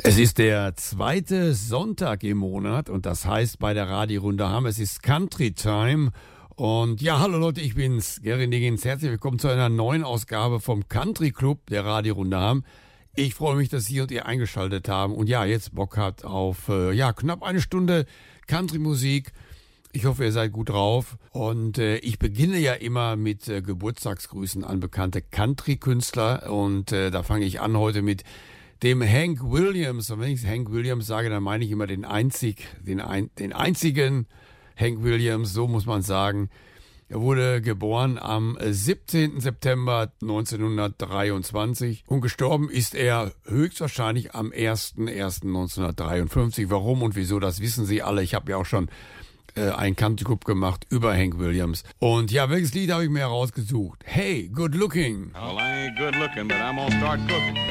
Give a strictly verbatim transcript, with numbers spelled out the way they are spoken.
Es ist der zweite Sonntag im Monat und das heißt bei der Radiorunde Hamm, es ist Country Time. Und ja, hallo Leute, ich bin's, Gary Niggins. Herzlich willkommen zu einer neuen Ausgabe vom Country Club der Radiorunde Hamm. Ich freue mich, dass Sie und ihr eingeschaltet haben und ja, jetzt Bock habt auf äh, ja knapp eine Stunde Country-Musik. Ich hoffe, ihr seid gut drauf. Und äh, ich beginne ja immer mit äh, Geburtstagsgrüßen an bekannte Country-Künstler. Und äh, da fange ich an heute mit dem Hank Williams. Und wenn ich Hank Williams sage, dann meine ich immer den einzig, den, ein, den einzigen Hank Williams, so muss man sagen. Er wurde geboren am siebzehnten September neunzehnhundertdreiundzwanzig und gestorben ist er höchstwahrscheinlich am ersten ersten neunzehnhundertdreiundfünfzig. Warum und wieso, das wissen Sie alle. Ich habe ja auch schon äh, einen Country Club gemacht über Hank Williams. Und ja, welches Lied habe ich mir herausgesucht? Hey, good looking. Well, I ain't good looking, but I'm gonna start cooking.